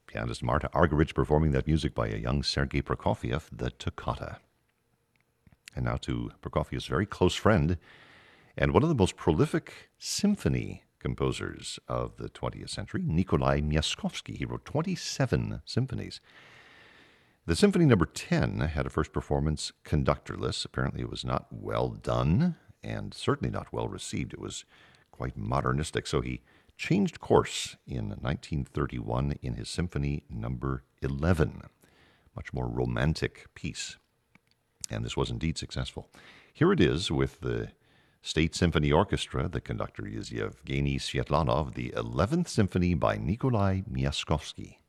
Pianist Marta Argerich performing that music by a young Sergei Prokofiev, the Toccata. And now to Prokofiev's very close friend and one of the most prolific symphony composers of the 20th century, Nikolai Myaskovsky. He wrote 27 symphonies. The Symphony Number 10 had a first performance conductorless. Apparently it was not well done and certainly not well received. It was quite modernistic, so he changed course in 1931 in his Symphony Number 11, much more romantic piece. And this was indeed successful. Here it is with the State Symphony Orchestra. The conductor is Yevgeny Svetlanov, the 11th Symphony by Nikolai Myaskovsky.